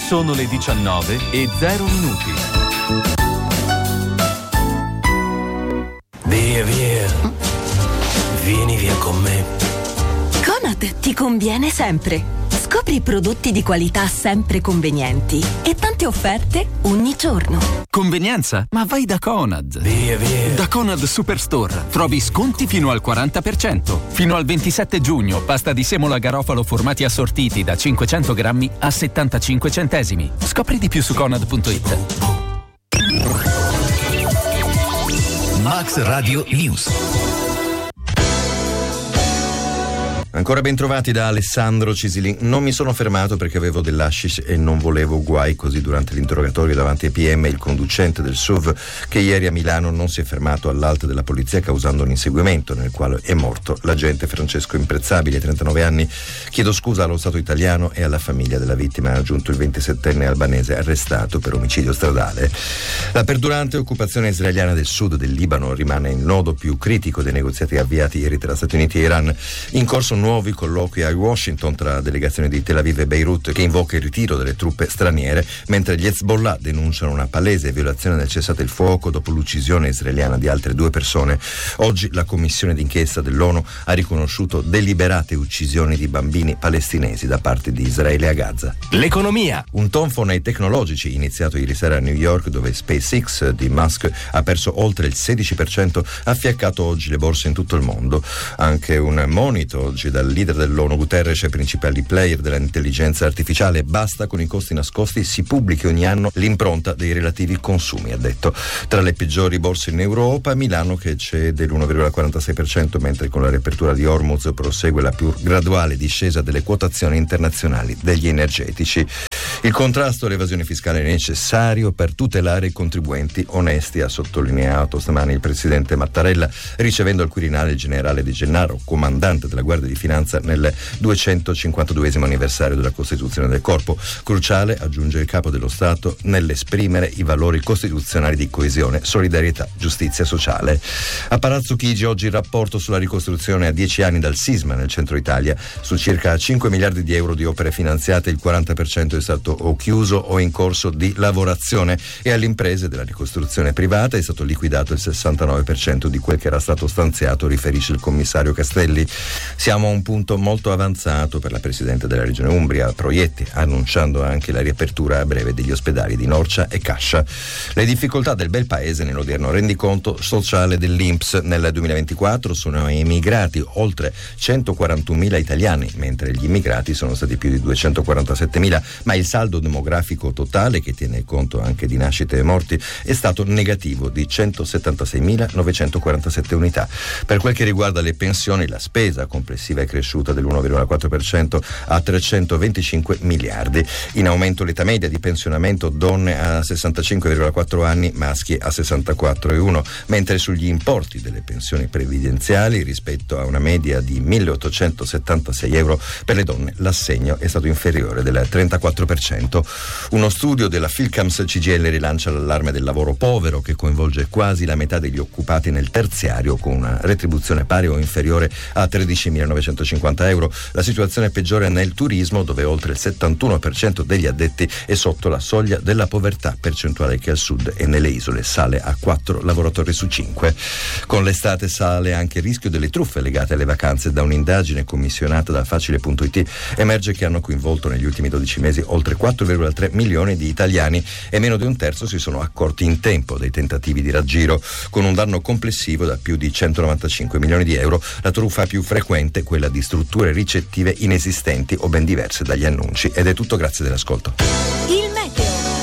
Sono le 19:00. Via, via. Vieni via con me. Conad ti conviene sempre. Scopri prodotti di qualità sempre convenienti e tante offerte ogni giorno. Convenienza? Ma vai da Conad. Via, via. Da Conad Superstore trovi sconti fino al 40%. Fino al 27 giugno pasta di semola garofalo formati assortiti da 500 grammi a 75 centesimi. Scopri di più su Conad.it. Max Radio News. Ancora ben trovati da Alessandro Cisilin. Non mi sono fermato perché avevo dell'hashish e non volevo guai, così durante l'interrogatorio davanti ai PM il conducente del SUV che ieri a Milano non si è fermato all'alto della polizia causando un inseguimento nel quale è morto l'agente Francesco Imprezzabile, 39 anni. Chiedo scusa allo Stato italiano e alla famiglia della vittima, ha aggiunto il 27enne albanese arrestato per omicidio stradale. La perdurante occupazione israeliana del sud del Libano rimane il nodo più critico dei negoziati avviati ieri tra Stati Uniti e Iran. In corso nuovi colloqui a Washington tra delegazioni di Tel Aviv e Beirut che invoca il ritiro delle truppe straniere, mentre gli Hezbollah denunciano una palese violazione del cessate il fuoco dopo l'uccisione israeliana di altre 2 persone. Oggi la commissione d'inchiesta dell'ONU ha riconosciuto deliberate uccisioni di bambini palestinesi da parte di Israele a Gaza. L'economia. Un tonfo ai tecnologici iniziato ieri sera a New York, dove SpaceX di Musk ha perso oltre il 16%, ha fiaccato oggi le borse in tutto il mondo. Anche un monito oggi dal leader dell'ONU Guterres ai principali player dell'intelligenza artificiale: basta con i costi nascosti, si pubblichi ogni anno l'impronta dei relativi consumi, ha detto. Tra le peggiori borse in Europa, Milano che cede l'1,46%, mentre con la riapertura di Hormuz prosegue la più graduale discesa delle quotazioni internazionali degli energetici. Il contrasto all'evasione fiscale è necessario per tutelare i contribuenti onesti, ha sottolineato stamani il presidente Mattarella, ricevendo al Quirinale il generale De Gennaro, comandante della Guardia di Finanza nel 252esimo anniversario della Costituzione del Corpo. Cruciale, aggiunge il capo dello Stato, nell'esprimere i valori costituzionali di coesione, solidarietà, giustizia sociale. A Palazzo Chigi oggi il rapporto sulla ricostruzione a 10 anni dal sisma nel centro Italia. Su circa 5 miliardi di euro di opere finanziate, il 40% è stato o chiuso o in corso di lavorazione, e alle imprese della ricostruzione privata è stato liquidato il 69% di quel che era stato stanziato, riferisce il commissario Castelli. Siamo a un punto molto avanzato per la Presidente della Regione Umbria, Proietti, annunciando anche la riapertura a breve degli ospedali di Norcia e Cascia. Le difficoltà del bel paese nell'odierno rendiconto sociale dell'INPS. Nel 2024 sono emigrati oltre 141.000 italiani, mentre gli immigrati sono stati più di 247.000, ma il saldo demografico totale, che tiene conto anche di nascite e morti, è stato negativo di 176.947 unità. Per quel che riguarda le pensioni, la spesa complessiva è cresciuta dell'1,4% a 325 miliardi. In aumento l'età media di pensionamento, donne a 65,4 anni, maschi a 64,1, mentre sugli importi delle pensioni previdenziali, rispetto a una media di 1.876 euro per le donne, l'assegno è stato inferiore del 34%. Uno studio della Philcams CGIL rilancia l'allarme del lavoro povero, che coinvolge quasi la metà degli occupati nel terziario, con una retribuzione pari o inferiore a 13.950 euro. La situazione peggiore nel turismo, dove oltre il 71% degli addetti è sotto la soglia della povertà, percentuale che al sud e nelle isole sale a 4 lavoratori su 5. Con l'estate sale anche il rischio delle truffe legate alle vacanze. Da un'indagine commissionata da Facile.it emerge che hanno coinvolto negli ultimi 12 mesi oltre 4,3 milioni di italiani, e meno di un terzo si sono accorti in tempo dei tentativi di raggiro, con un danno complessivo da più di 195 milioni di euro. La truffa più frequente, quella di strutture ricettive inesistenti o ben diverse dagli annunci. Ed è tutto, grazie dell'ascolto. Il meteo.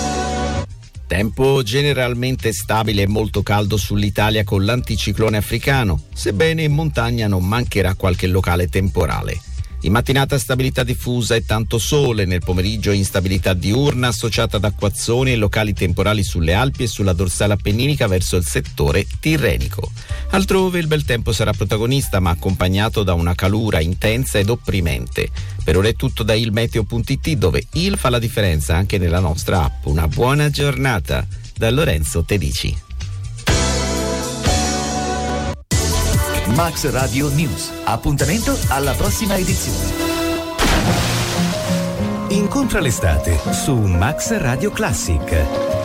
Tempo generalmente stabile e molto caldo sull'Italia con l'anticiclone africano, sebbene in montagna non mancherà qualche locale temporale. In mattinata stabilità diffusa e tanto sole, nel pomeriggio instabilità diurna associata ad acquazzoni e locali temporali sulle Alpi e sulla dorsale appenninica verso il settore tirrenico. Altrove il bel tempo sarà protagonista, ma accompagnato da una calura intensa ed opprimente. Per ora è tutto da ilmeteo.it, dove il fa la differenza anche nella nostra app. Una buona giornata da Lorenzo Tedici. Max Radio News. Appuntamento alla prossima edizione. Incontra l'estate su Max Radio Classic.